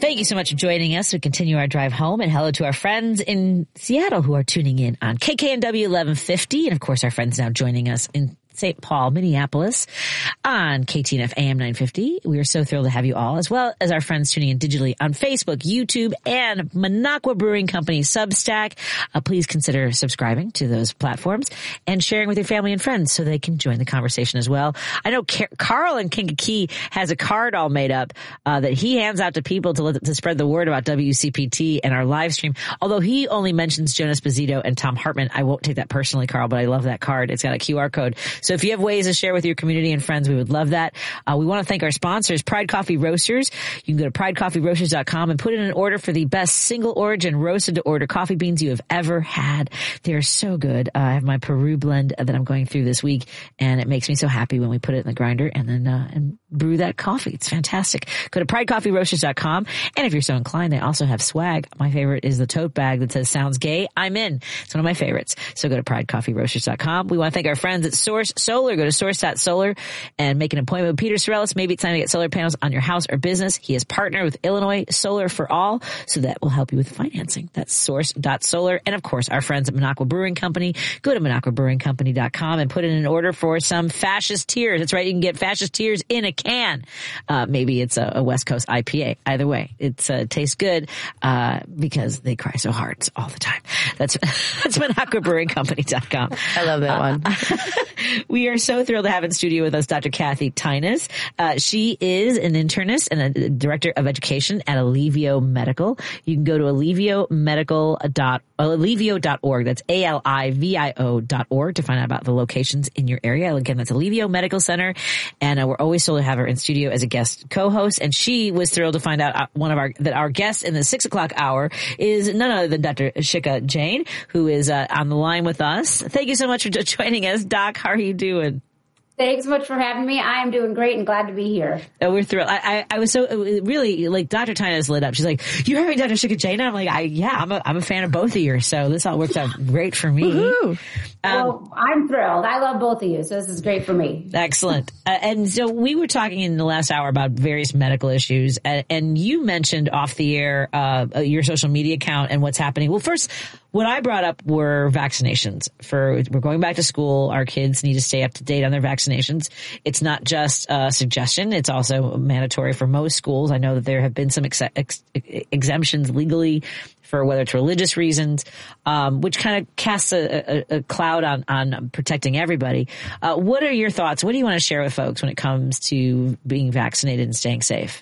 Thank you so much for joining us. We continue our drive home, and hello to our friends in Seattle who are tuning in on KKNW 1150. And of course, our friends now joining us in St. Paul, Minneapolis on KTNF AM 950. We are so thrilled to have you all, as well as our friends tuning in digitally on Facebook, YouTube, and Minocqua Brewing Company Substack. Please consider subscribing to those platforms and sharing with your family and friends so they can join the conversation as well. I know Carl in Kankakee has a card all made up that he hands out to people to spread the word about WCPT and our live stream. Although he only mentions Jonas Bazito and Tom Hartman, I won't take that personally, Carl, but I love that card. It's got a QR code. So if you have ways to share with your community and friends, we would love that. We want to thank our sponsors, Pride Coffee Roasters. You can go to pridecoffeeroasters.com and put in an order for the best single origin roasted to order coffee beans you have ever had. They're so good. I have my Peru blend that I'm going through this week, and it makes me so happy when we put it in the grinder and then and brew that coffee. It's fantastic. Go to pridecoffeeroasters.com. And if you're so inclined, they also have swag. My favorite is the tote bag that says "Sounds Gay, I'm in." It's one of my favorites. So go to pridecoffeeroasters.com. We want to thank our friends at Source Solar. Go to source.solar and make an appointment with Peter Sorellis. Maybe it's time to get solar panels on your house or business. He has partnered with Illinois Solar for All, so that will help you with financing. That's source.solar. And of course, our friends at Minocqua Brewing Company. Go to minocquabrewingcompany.com and put in an order for some Fascist Tears. That's right. You can get Fascist Tears in a can. Maybe it's a West Coast IPA. Either way, it tastes good because they cry so hard all the time. That's minocquabrewingcompany.com. I love that one. We are so thrilled to have in studio with us Dr. Kathy Tynas. She is an internist and a director of education at Alivio Medical. You can go to alivio.org. That's ALIVIO.org to find out about the locations in your area. Again, that's Alivio Medical Center. And we're always thrilled to have her in studio as a guest co-host. And she was thrilled to find out that our guest in the 6 o'clock hour is none other than Dr. Shikha Jain, who is on the line with us. Thank you so much for joining us, Doc. How are you doing? Thanks so much for having me. I am doing great and glad to be here. Oh, we're thrilled. I was so really like Dr. Tynas lit up. She's like, "You're having Dr. Shikha Jain?" I'm like, I'm a fan of both of you. So this all works out great for me. Well, I'm thrilled. I love both of you, so this is great for me. Excellent. And so we were talking in the last hour about various medical issues, and you mentioned off the air your social media account and what's happening. Well, first, what I brought up were vaccinations. We're going back to school. Our kids need to stay up to date on their vaccinations. It's not just a suggestion. It's also mandatory for most schools. I know that there have been some exemptions legally for whether it's religious reasons, which kind of casts a cloud on protecting everybody. What are your thoughts? What do you want to share with folks when it comes to being vaccinated and staying safe?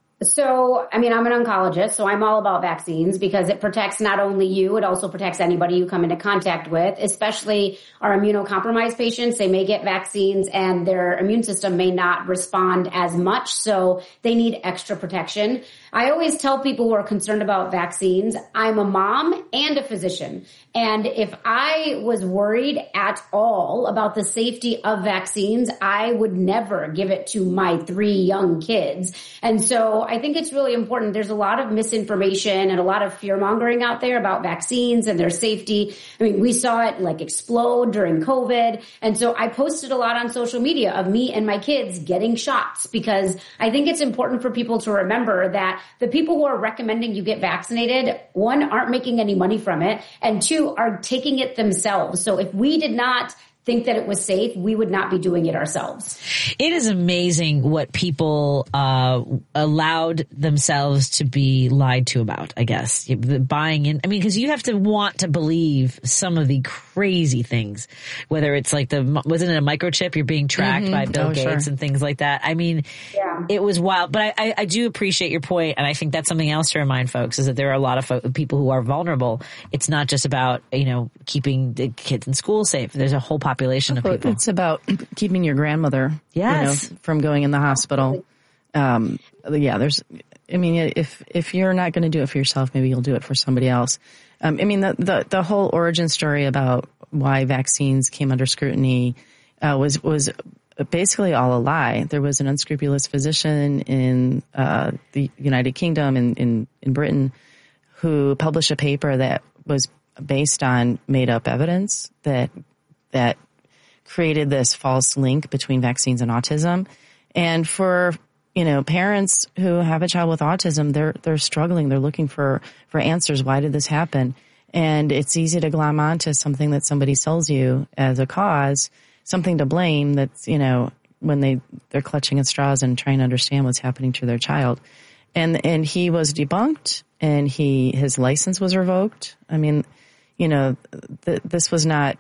So, I'm an oncologist, so I'm all about vaccines because it protects not only you, it also protects anybody you come into contact with, especially our immunocompromised patients. They may get vaccines and their immune system may not respond as much, so they need extra protection. I always tell people who are concerned about vaccines, I'm a mom and a physician. And if I was worried at all about the safety of vaccines, I would never give it to my 3 young kids. And so I think it's really important. There's a lot of misinformation and a lot of fear mongering out there about vaccines and their safety. We saw it explode during COVID. And so I posted a lot on social media of me and my kids getting shots because I think it's important for people to remember that the people who are recommending you get vaccinated, 1, aren't making any money from it, and 2, are taking it themselves. So if we did not think that it was safe, we would not be doing it ourselves. It is amazing what people allowed themselves to be lied to about, I guess. The buying in, because you have to want to believe some of the crazy things, whether it's like wasn't it a microchip? You're being tracked by Bill Gates and things like that. It was wild. But I do appreciate your point, and I think that's something else to remind folks is that there are a lot of people who are vulnerable. It's not just about, keeping the kids in school safe. There's a whole population of people. It's about keeping your grandmother, from going in the hospital. If you're not going to do it for yourself, maybe you'll do it for somebody else. The whole origin story about why vaccines came under scrutiny was basically all a lie. There was an unscrupulous physician in the United Kingdom in Britain who published a paper that was based on made up evidence that created this false link between vaccines and autism. And for parents who have a child with autism, they're struggling. They're looking for answers. Why did this happen? And it's easy to glom onto something that somebody sells you as a cause, something to blame that's, when they're clutching at straws and trying to understand what's happening to their child. And he was debunked and his license was revoked. I mean, this was not,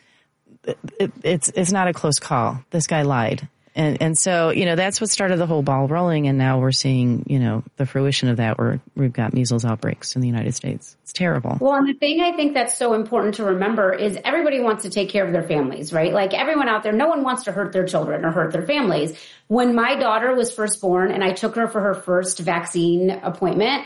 it's not a close call. This guy lied. And so, that's what started the whole ball rolling. And now we're seeing, the fruition of that where we've got measles outbreaks in the United States. It's terrible. Well, and the thing I think that's so important to remember is everybody wants to take care of their families, right? Like everyone out there, no one wants to hurt their children or hurt their families. When my daughter was first born and I took her for her first vaccine appointment,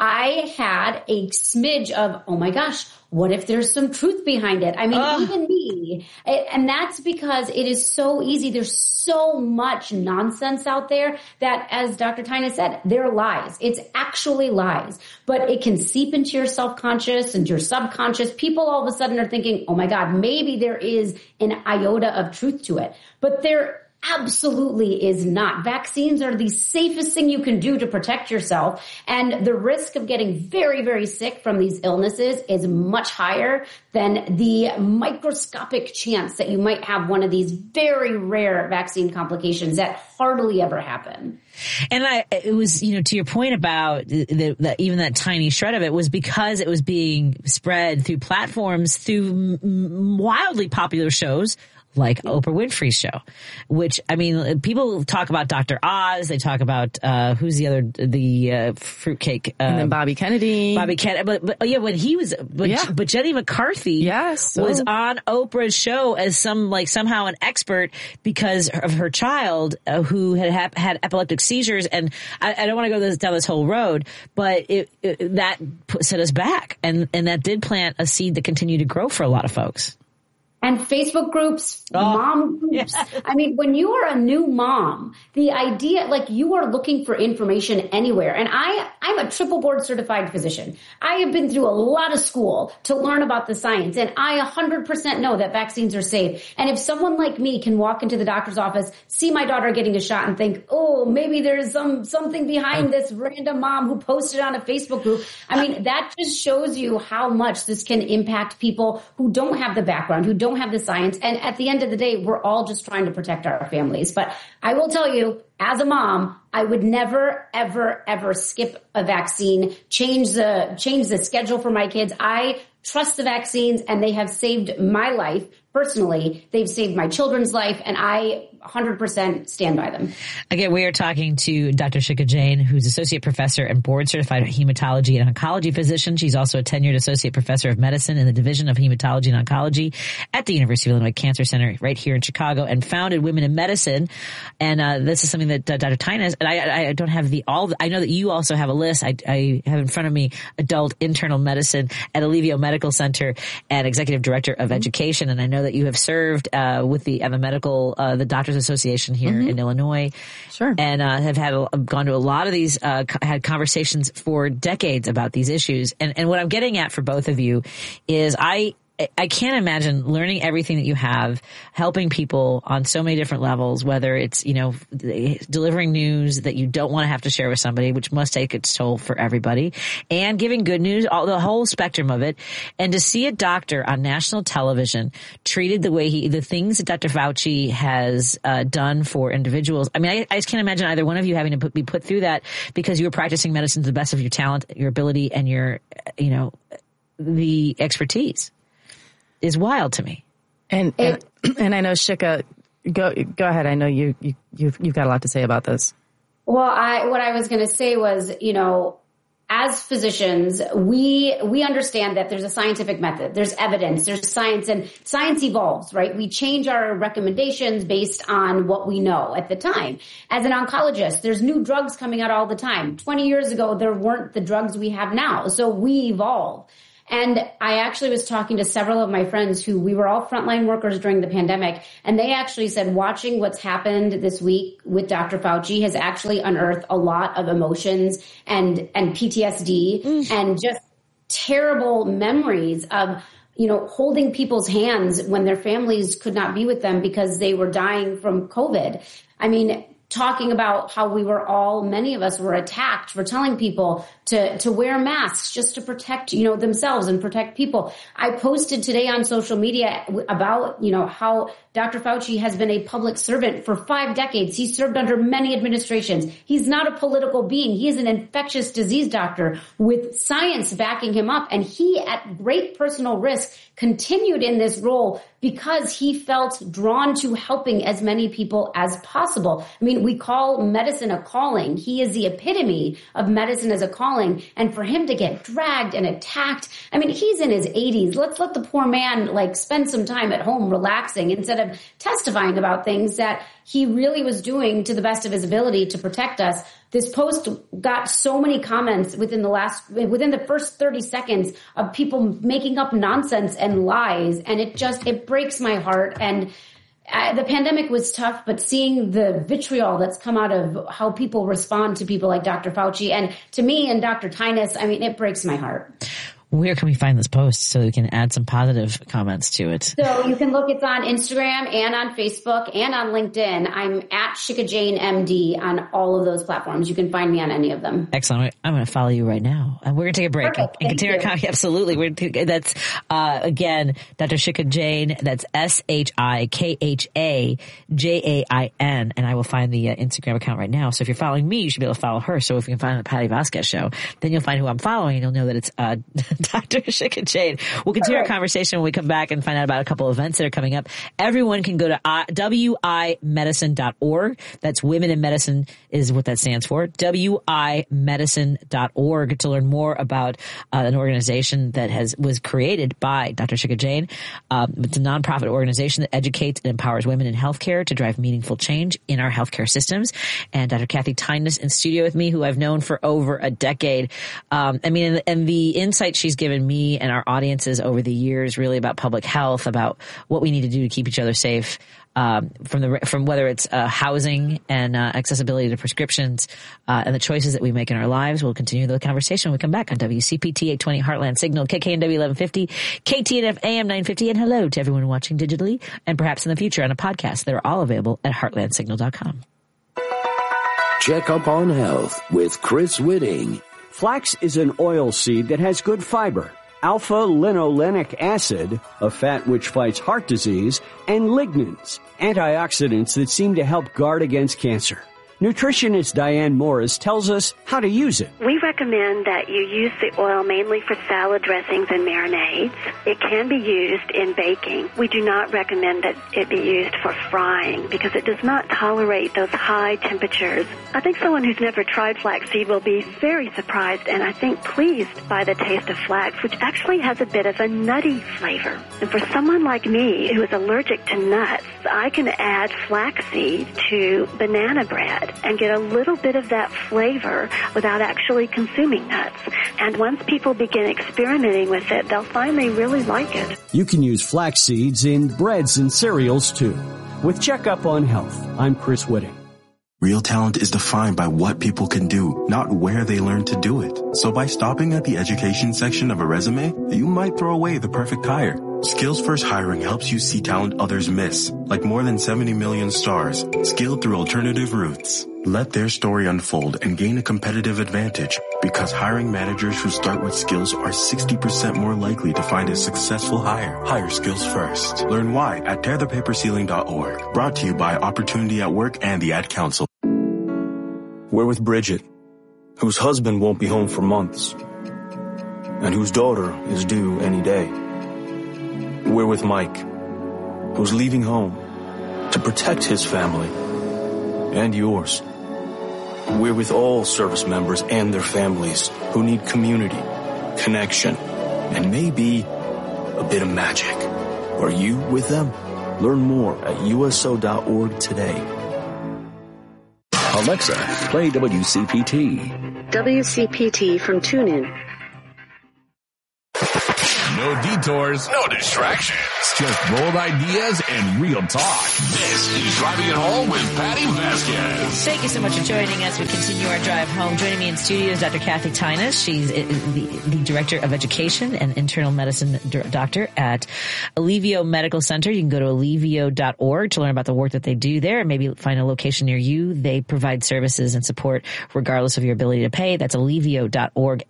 I had a smidge of, oh my gosh, what if there's some truth behind it? I mean, even me. And that's because it is so easy. There's so much nonsense out there that, as Dr. Tynan said, they're lies. It's actually lies. But it can seep into your self-conscious and your subconscious. People all of a sudden are thinking, oh my God, maybe there is an iota of truth to it. But there absolutely is not. Vaccines are the safest thing you can do to protect yourself. And the risk of getting very, very sick from these illnesses is much higher than the microscopic chance that you might have one of these very rare vaccine complications that hardly ever happen. And it was, to your point about even that tiny shred of it was because it was being spread through platforms, through wildly popular shows like Oprah Winfrey's show, which, I mean, people talk about Dr. Oz. They talk about, who's the fruitcake. And then Bobby Kennedy. But yeah, when he was, but Jenny McCarthy was on Oprah's show as somehow an expert because of her child who had epileptic seizures. And I don't want to go down this whole road, but that set us back. And that did plant a seed that continued to grow for a lot of folks. And Facebook groups, mom groups. Yeah. I mean, when you are a new mom, the idea, you are looking for information anywhere. And I'm a triple board certified physician. I have been through a lot of school to learn about the science. And I 100% know that vaccines are safe. And if someone like me can walk into the doctor's office, see my daughter getting a shot and think, oh, maybe there's something behind this random mom who posted on a Facebook group. I mean, that just shows you how much this can impact people who don't have the background, who don't have the science. And at the end of the day, we're all just trying to protect our families. But I will tell you, as a mom, I would never, ever, ever skip a vaccine, change the schedule for my kids. I trust the vaccines and they have saved my life personally. They've saved my children's life and I 100% stand by them. Again, we are talking to Dr. Shikha Jain, who's associate professor and board certified hematology and oncology physician. She's also a tenured associate professor of medicine in the division of hematology and oncology at the University of Illinois Cancer Center right here in Chicago, and founded Women in Medicine. And this is something that Dr. Tynan has, and I don't have I know that you also have a list. I have in front of me adult internal medicine at Alivio Medical Center and executive director of education. And I know that you have served with the Doctors Association here in Illinois. Sure. And have gone to a lot of these, had conversations for decades about these issues. And what I'm getting at for both of you is I can't imagine learning everything that you have, helping people on so many different levels, whether it's, delivering news that you don't want to have to share with somebody, which must take its toll for everybody, and giving good news, the whole spectrum of it. And to see a doctor on national television treated the way the things that Dr. Fauci has done for individuals. I mean, I just can't imagine either one of you having to be put through that because you were practicing medicine to the best of your talent, your ability, and your, the expertise. Is wild to me. And I know Shikha, go ahead. I know you've got a lot to say about this. Well, what I was going to say was, as physicians, we understand that there's a scientific method, there's evidence, there's science, and science evolves, right? We change our recommendations based on what we know at the time. As an oncologist, there's new drugs coming out all the time. 20 years ago, there weren't the drugs we have now. So we evolve. And I actually was talking to several of my friends who we were all frontline workers during the pandemic. And they actually said watching what's happened this week with Dr. Fauci has actually unearthed a lot of emotions and PTSD and just terrible memories of, holding people's hands when their families could not be with them because they were dying from COVID. I mean, talking about how many of us were attacked for telling people to wear masks just to protect, themselves and protect people. I posted today on social media about, how Dr. Fauci has been a public servant for 5 decades. He served under many administrations. He's not a political being. He is an infectious disease doctor with science backing him up. And he, at great personal risk, continued in this role because he felt drawn to helping as many people as possible. I mean, we call medicine a calling. He is the epitome of medicine as a calling. And for him to get dragged and attacked, I mean, he's in his 80s. Let's let the poor man spend some time at home relaxing instead of testifying about things that he really was doing to the best of his ability to protect us. This post got so many comments within the first 30 seconds of people making up nonsense and lies. And it breaks my heart. And the pandemic was tough, but seeing the vitriol that's come out of how people respond to people like Dr. Fauci and to me and Dr. Tynes, I mean, it breaks my heart. Where can we find this post so we can add some positive comments to it? So you can look, it's on Instagram and on Facebook and on LinkedIn. I'm at Shika Jane MD on all of those platforms. You can find me on any of them. Excellent. I'm going to follow you right now. And we're going to take a break and continue our conversation. Absolutely. That's, again, Dr. Shika Jane. That's SHIKHAJAIN. And I will find the Instagram account right now. So if you're following me, you should be able to follow her. So if you can find the Patty Vasquez show, then you'll find who I'm following and you'll know that it's, Dr. Shika Jane. We'll continue our conversation when we come back and find out about a couple of events that are coming up. Everyone can go to wimedicine.org. That's Women in Medicine is what that stands for. wimedicine.org to learn more about an organization that was created by Dr. Shika Jane. It's a nonprofit organization that educates and empowers women in healthcare to drive meaningful change in our healthcare systems. And Dr. Kathy Tynes in studio with me, who I've known for over a decade. And the insight she's given me and our audiences over the years really about public health, about what we need to do to keep each other safe, from whether it's housing and accessibility to prescriptions and the choices that we make in our lives. We'll continue the conversation when we come back on WCPT 820 Heartland Signal, KKNW 1150, KTNF AM 950, and hello to everyone watching digitally and perhaps in the future on a podcast that are all available at heartlandsignal.com. Check up on health with Chris Whitting. Flax is an oil seed that has good fiber, alpha-linolenic acid, a fat which fights heart disease, and lignans, antioxidants that seem to help guard against cancer. Nutritionist Diane Morris tells us how to use it. We recommend that you use the oil mainly for salad dressings and marinades. It can be used in baking. We do not recommend that it be used for frying because it does not tolerate those high temperatures. I think someone who's never tried flaxseed will be very surprised and I think pleased by the taste of flax, which actually has a bit of a nutty flavor. And for someone like me who is allergic to nuts, I can add flaxseed to banana bread and get a little bit of that flavor without actually consuming nuts. And once people begin experimenting with it, they'll find they really like it. You can use flax seeds in breads and cereals, too. With Checkup on Health, I'm Chris Whitting. Real talent is defined by what people can do, not where they learn to do it. So by stopping at the education section of a resume, you might throw away the perfect hire. Skills First Hiring helps you see talent others miss, like more than 70 million stars, skilled through alternative routes. Let their story unfold and gain a competitive advantage because hiring managers who start with skills are 60% more likely to find a successful hire. Hire skills first. Learn why at tearthepaperceiling.org. Brought to you by Opportunity at Work and the Ad Council. We're with Bridget, whose husband won't be home for months, and whose daughter is due any day. We're with Mike, who's leaving home to protect his family and yours. We're with all service members and their families who need community, connection, and maybe a bit of magic. Are you with them? Learn more at USO.org today. Alexa, play WCPT. WCPT from TuneIn. No detours. No distractions. Just bold ideas and real talk. This is Driving It Home with Patty Vasquez. Thank you so much for joining us. We continue our drive home. Joining me in studio is Dr. Kathy Tynas. She's the Director of Education and Internal Medicine Doctor at Alivio Medical Center. You can go to alivio.org to learn about the work that they do there and maybe find a location near you. They provide services and support regardless of your ability to pay. That's alivio.org,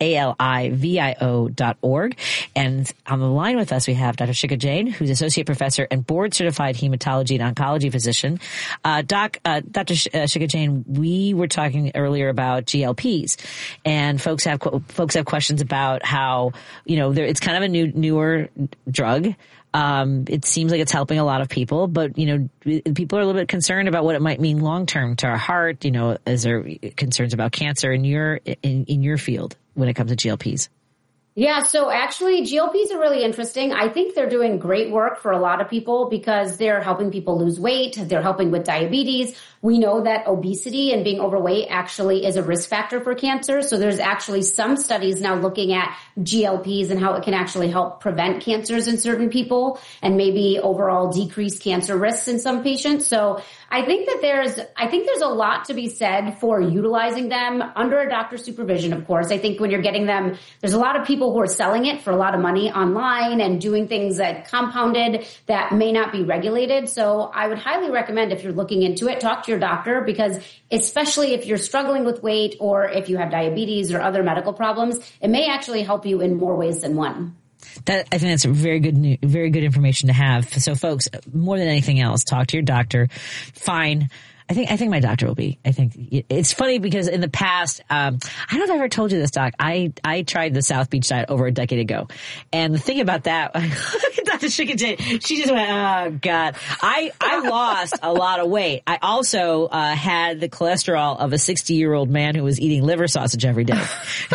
alivio.org. And on the line with us, we have Dr. Shikha Jain, who's Associate Professor and Board-Certified Hematology and Oncology Physician. Dr. Shikha Jain, we were talking earlier about GLPs, and folks have questions about how, it's kind of a newer drug. It seems like it's helping a lot of people, but, people are a little bit concerned about what it might mean long-term to our heart. Is there concerns about cancer in your field when it comes to GLPs? Yeah, so actually GLPs are really interesting. I think they're doing great work for a lot of people because they're helping people lose weight. They're helping with diabetes. We know that obesity and being overweight actually is a risk factor for cancer. So there's actually some studies now looking at GLPs and how it can actually help prevent cancers in certain people and maybe overall decrease cancer risks in some patients. So I think there's a lot to be said for utilizing them under a doctor's supervision, of course. I think when you're getting them, there's a lot of people who are selling it for a lot of money online and doing things that compounded that may not be regulated. So I would highly recommend, if you're looking into it, talk to your doctor, because especially if you're struggling with weight or if you have diabetes or other medical problems, it may actually help you in more ways than one. I think that's very good information to have. So folks, more than anything else, talk to your doctor. Fine. I think my doctor will be. I think it's funny because in the past, I don't know if I ever told you this, Doc. I tried the South Beach diet over a decade ago. And the thing about that, Dr. Shikha Jain, she just went, oh God. I lost a lot of weight. I also, had the cholesterol of a 60-year-old man who was eating liver sausage every day.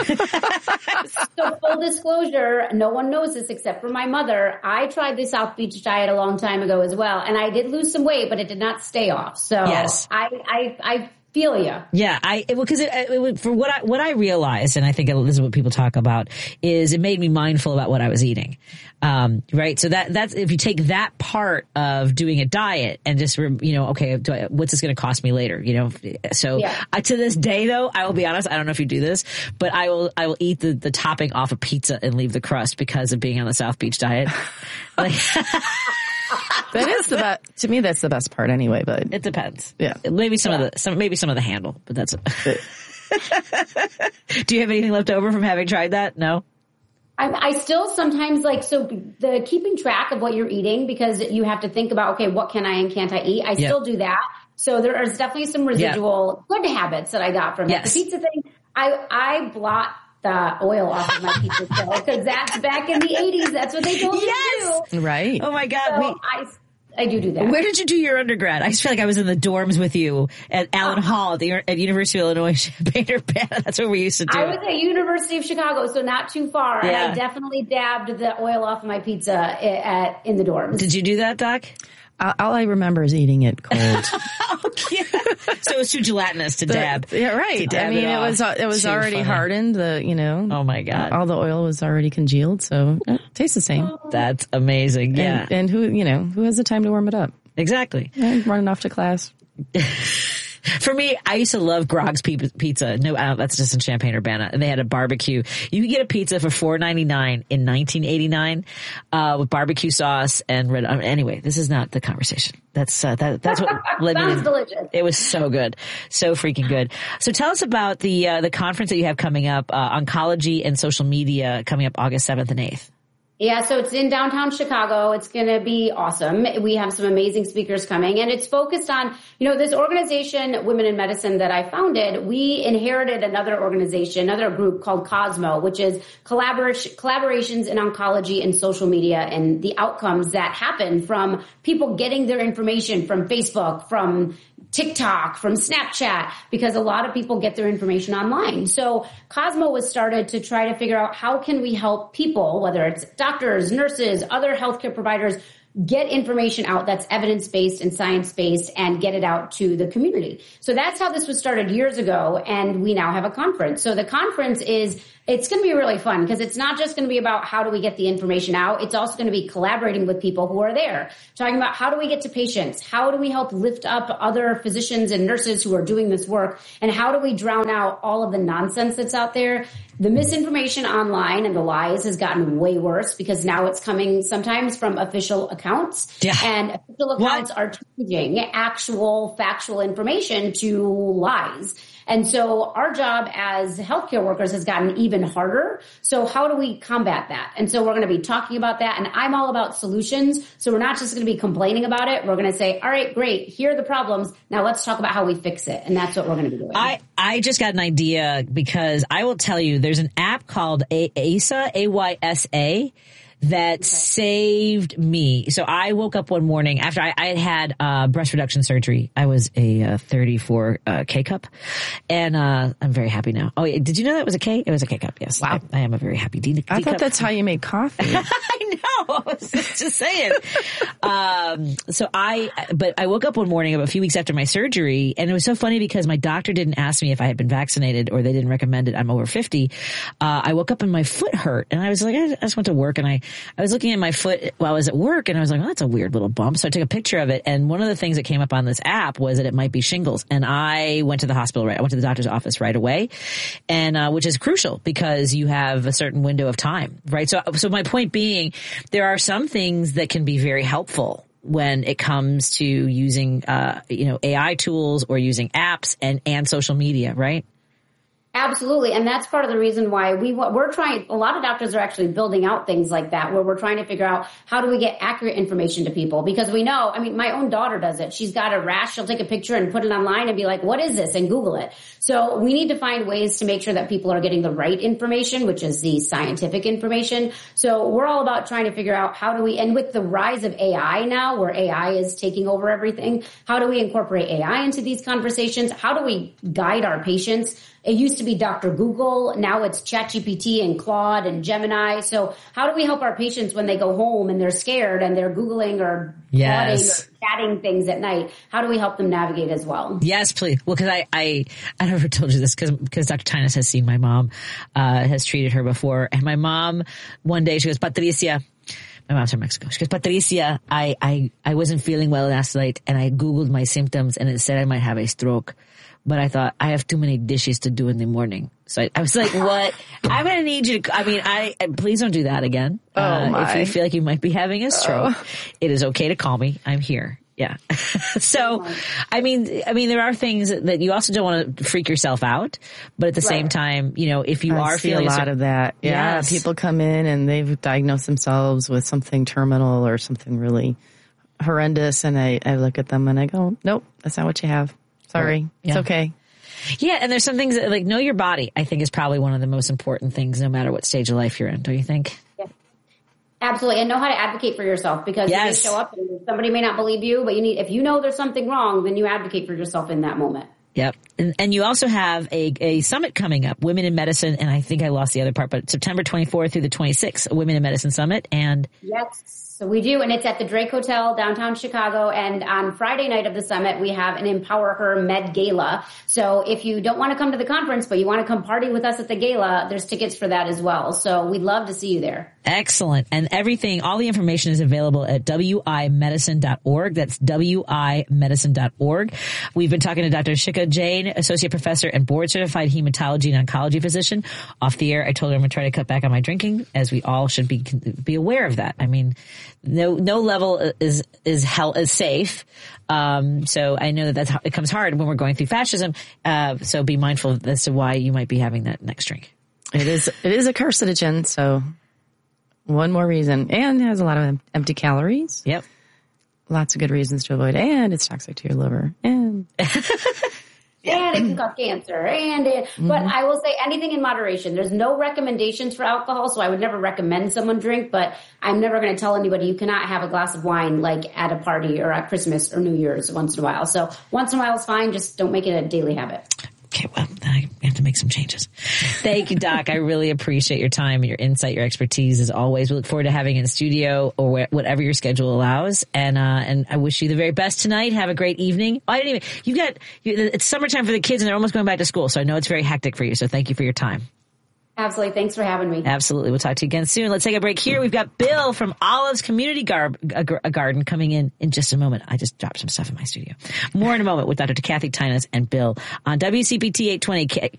So full disclosure, no one knows this except for my mother. I tried the South Beach diet a long time ago as well. And I did lose some weight, but it did not stay off. So yes. I feel you. Yeah, because for what I realized, and I think this is what people talk about, is it made me mindful about what I was eating. Right. So that's, if you take that part of doing a diet and just, okay, what's this going to cost me later? So yeah. To this day though, I will be honest, I don't know if you do this, but I will eat the topping off a pizza and leave the crust because of being on the South Beach diet. That is to me, that's the best part anyway, but it depends. Yeah. Maybe some of the handle, but that's, do you have anything left over from having tried that? No? I still sometimes the keeping track of what you're eating, because you have to think about, okay, what can I and can't I eat? I still do that. So there is definitely some residual good habits that I got from it. The pizza thing, I blot the oil off of my pizza dough because that's back in the 80s. That's what they told me to do. Right. Oh my God. So I do that. Where did you do your undergrad? I just feel like I was in the dorms with you at Allen Hall at University of Illinois Champaign-Urbana. That's what we used to do. I was at University of Chicago, so not too far. Yeah. And I definitely dabbed the oil off of my pizza in the dorms. Did you do that, Doc? All I remember is eating it cold. Yeah. So it was too gelatinous to dab. Yeah, right. I mean, it was already hardened. Oh my God. All the oil was already congealed, so it tastes the same. That's amazing. Yeah. And who has the time to warm it up? Exactly. Running off to class. For me, I used to love Grog's Pizza. No, that's just in Champaign-Urbana. And they had a barbecue. You could get a pizza for $4.99 in 1989, with barbecue sauce and red. Anyway, this is not the conversation. That's what led me. Sounds delicious. It was so good. So freaking good. So tell us about the conference that you have coming up, Oncology and Social Media, coming up August 7th and 8th. Yeah, so it's in downtown Chicago. It's going to be awesome. We have some amazing speakers coming, and it's focused on, this organization, Women in Medicine, that I founded. We inherited another organization, another group called Cosmo, which is collaborations in oncology and social media, and the outcomes that happen from people getting their information from Facebook, from TikTok, from Snapchat, because a lot of people get their information online. So Cosmo was started to try to figure out how can we help people, whether it's doctors, nurses, other healthcare providers, get information out that's evidence-based and science-based and get it out to the community. So that's how this was started years ago, and we now have a conference. So the conference it's going to be really fun because it's not just going to be about how do we get the information out. It's also going to be collaborating with people who are there, talking about how do we get to patients? How do we help lift up other physicians and nurses who are doing this work? And how do we drown out all of the nonsense that's out there? The misinformation online and the lies has gotten way worse because now it's coming sometimes from official accounts. Yeah. And official accounts are changing actual factual information to lies. And so our job as healthcare workers has gotten even harder. So how do we combat that? And so we're going to be talking about that. And I'm all about solutions. So we're not just going to be complaining about it. We're going to say, all right, great. Here are the problems. Now let's talk about how we fix it. And that's what we're going to be doing. I just got an idea because I will tell you there's an app called AYSA, AYSA, that saved me. So I woke up one morning after I had breast reduction surgery. I was a 34 K cup, and I'm very happy now. Oh, did you know that was a K? It was a K cup. Yes. Wow. I am a very happy D I thought that's how you made coffee. I know. I was just saying. But I woke up one morning about a few weeks after my surgery, and it was so funny because my doctor didn't ask me if I had been vaccinated or they didn't recommend it. I'm over 50. I woke up and my foot hurt, and I was like, I just went to work, and I was looking at my foot while I was at work, and I was like, well, that's a weird little bump. So I took a picture of it, and one of the things that came up on this app was that it might be shingles. And I went to the hospital, I went to the doctor's office right away, and which is crucial because you have a certain window of time, right? So my point being, there are some things that can be very helpful when it comes to using, AI tools or using apps and social media, right? Absolutely. And that's part of the reason why we're trying, a lot of doctors are actually building out things like that, where we're trying to figure out how do we get accurate information to people? Because we know, I mean, my own daughter does it. She's got a rash. She'll take a picture and put it online and be like, what is this? And Google it. So we need to find ways to make sure that people are getting the right information, which is the scientific information. So we're all about trying to figure out how do we, and with the rise of AI now, where AI is taking over everything, how do we incorporate AI into these conversations? How do we guide our patients? It used to be Dr. Google. Now it's ChatGPT and Claude and Gemini. So how do we help our patients when they go home and they're scared and they're Googling or yes. or chatting things at night? How do we help them navigate as well? Yes, please. Well, because I never told you this because Dr. Tynes has seen my mom, has treated her before. And my mom, one day she goes, Patricia, my mom's from Mexico. She goes, Patricia, I wasn't feeling well last night and I Googled my symptoms and it said I might have a stroke. But I thought, I have too many dishes to do in the morning. So I was like, what? I'm going to need you to, please don't do that again. If you feel like you might be having a stroke, it is okay to call me. I'm here. Yeah. So, I mean, there are things that you also don't want to freak yourself out, but at the same time, if you are feeling a lot of that. Yeah. Yes. People come in and they've diagnosed themselves with something terminal or something really horrendous. And I look at them and I go, nope, that's not what you have. Sorry. Yeah. It's okay. Yeah. And there's some things that, like, know your body, I think is probably one of the most important things, no matter what stage of life you're in. Don't you think? Yeah. Absolutely. And know how to advocate for yourself because you may show up and somebody may not believe you, but if you know there's something wrong, then you advocate for yourself in that moment. Yep. And you also have a summit coming up, Women in Medicine. And I think I lost the other part, but September 24th through the 26th, Women in Medicine Summit. And yes. So we do, and it's at the Drake Hotel, downtown Chicago. And on Friday night of the summit, we have an Empower Her Med Gala. So if you don't want to come to the conference, but you want to come party with us at the gala, there's tickets for that as well. So we'd love to see you there. Excellent. And all the information is available at wimedicine.org. That's wimedicine.org. We've been talking to Dr. Shikha Jain, Associate Professor and Board Certified Hematology and Oncology Physician. Off the air, I told her I'm going to try to cut back on my drinking, as we all should be aware of that. I mean, no level is safe. So I know that it comes hard when we're going through fascism. So be mindful as to why you might be having that next drink. It is a carcinogen. So one more reason, and it has a lot of empty calories. Yep. Lots of good reasons to avoid, and it's toxic to your liver, and and it can cause cancer. But I will say anything in moderation. There's no recommendations for alcohol, so I would never recommend someone drink, but I'm never going to tell anybody you cannot have a glass of wine like at a party or at Christmas or New Year's once in a while. So once in a while is fine. Just don't make it a daily habit. Okay, well, I have to make some changes. Thank you, Doc. I really appreciate your time, your insight, your expertise as always. We look forward to having you in the studio or whatever your schedule allows. And I wish you the very best tonight. Have a great evening. Oh, I didn't even, it's summertime for the kids and they're almost going back to school. So I know it's very hectic for you. So thank you for your time. Absolutely. Thanks for having me. Absolutely. We'll talk to you again soon. Let's take a break here. We've got Bill from Olives Community Garden coming in just a moment. I just dropped some stuff in my studio. More in a moment with Dr. Kathy Tynas and Bill on WCPT 820